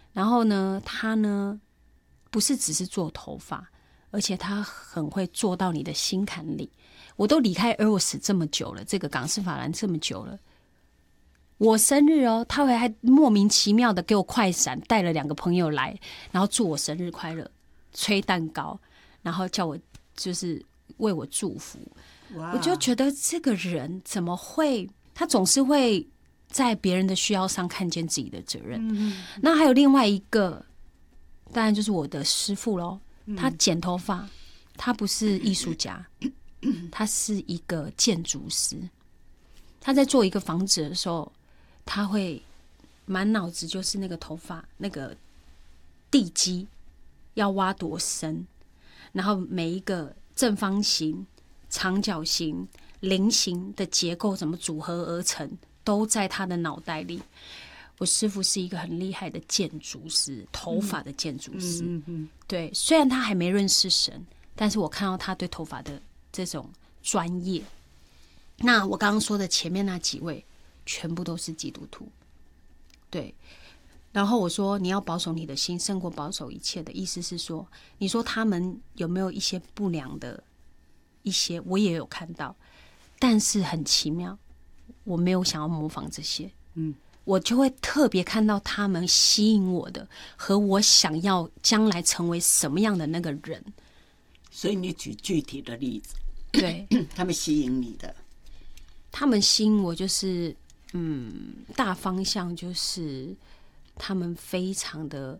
然后呢，他呢不是只是做头发，而且他很会做到你的心坎里。我都离开 Eros 这么久了，这个港式发廊这么久了，我生日哦，他还莫名其妙的给我快闪，带了2个朋友来，然后祝我生日快乐，吹蛋糕，然后叫我就是为我祝福。我就觉得这个人怎么会，他总是会在别人的需要上看见自己的责任。那还有另外一个，当然就是我的师傅咯，他剪头发，他不是艺术家，他是一个建筑师。他在做一个房子的时候，他会满脑子就是那个头发那个地基要挖多深，然后每一个正方形、长角形、菱形的结构怎么组合而成，都在他的脑袋里。我师父是一个很厉害的建筑师，头发的建筑师。对，虽然他还没认识神，但是我看到他对头发的这种专业。那我刚刚说的前面那几位，全部都是基督徒。对，然后我说你要保守你的心胜过保守一切的意思是说，你说他们有没有一些不良的一些，我也有看到，但是很奇妙，我没有想要模仿这些。我就会特别看到他们吸引我的和我想要将来成为什么样的那个人。 所以你举具体的例子。 对， 他们吸引你的， 他们吸引我就是大方向就是他们非常的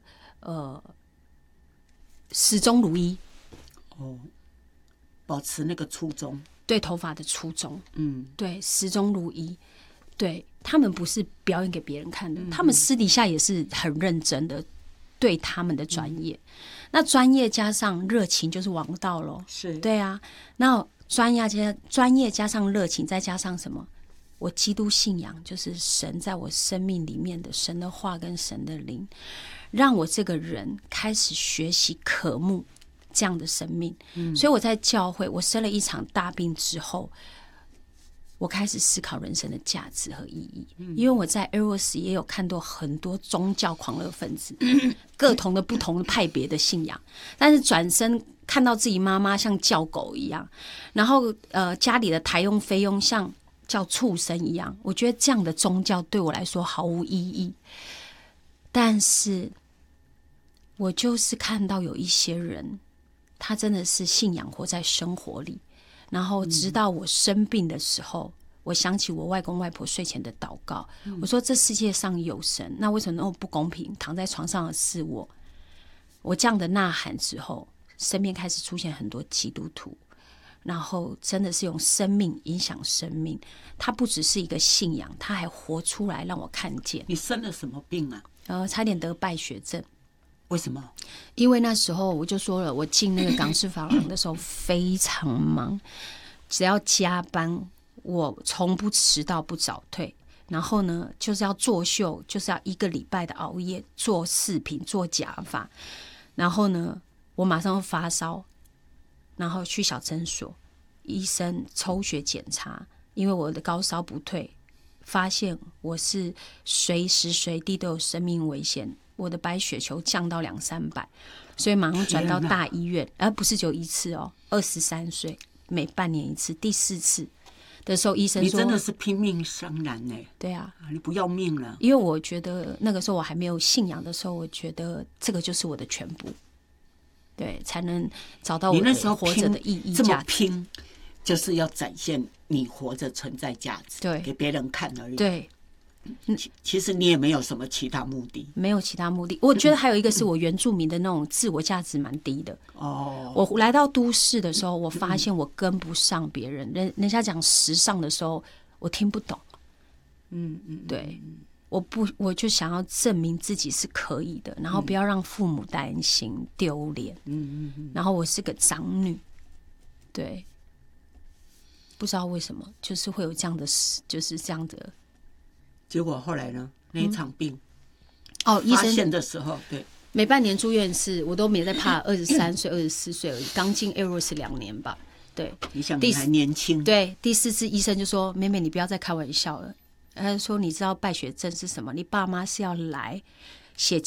始终如一。 保持那个初衷， 对头发的初衷，对，始终如一。对，他们不是表演给别人看的，他们私底下也是很认真的对他们的专业。那专业加上热情就是王道咯。 是， 对啊。那专业加上热情，再加上什么？我基督信仰就是神在我生命里面的神的话跟神的灵，让我这个人开始学习渴慕这样的生命。所以我在教会，我生了一场大病之后，我开始思考人生的价值和意义。因为我在 Eros 也有看到很多宗教狂热分子，各同的不同的派别的信仰，但是转身看到自己妈妈像叫狗一样，然后家里的台佣菲佣像叫畜生一样，我觉得这样的宗教对我来说毫无意义。但是我就是看到有一些人，他真的是信仰活在生活里，然后直到我生病的时候，我想起我外公外婆睡前的祷告，我说这世界上有神，那为什么那么不公平？躺在床上的是我。我这样的呐喊之后，身边开始出现很多基督徒，然后真的是用生命影响生命。他不只是一个信仰，他还活出来让我看见。 你生了什么病啊？ 差点得败血症。 为什么？ 因为那时候我就说了，我进那个港式发廊的时候非常忙，只要加班，我从不迟到不早退。然后呢，就是要做秀，就是要1个礼拜的熬夜做饰品、做假发。然后呢，我马上发烧，然后去小诊所，医生抽血检查，因为我的高烧不退，发现我是随时随地都有生命危险。我的白血球降到200-300，所以马上转到大医院，而不是只有一次哦。23岁，每半年一次，第4次的时候，医生说你真的是拼命伤然呢。 对啊， 你不要命了。 因为我觉得那个时候我还没有信仰的时候，我觉得这个就是我的全部，对，才能找到我的活着的意义价值。 这么拼，就是要展现你活着存在价值， 对， 给别人看而已。 对。 其实你也没有什么其他目的， 没有其他目的。我觉得还有一个是我原住民的那种自我价值蛮低的。我来到都市的时候，我发现我跟不上别人。人家讲时尚的时候，我听不懂。对，我就想要证明自己是可以的，然后不要让父母担心丢脸。然后我是个长女，对，不知道为什么，就是会有这样的事，就是这样的。 结果后来呢？那一场病， 医生发现的时候，对， 每半年住院是，我都没在怕。23岁、24岁而已，刚进 Eros 2年吧。对， 你想你还年轻。 对，第4次医生就说：“妹妹，你不要再开玩笑了。”他说：“你知道败血症是什么？你爸妈是要来写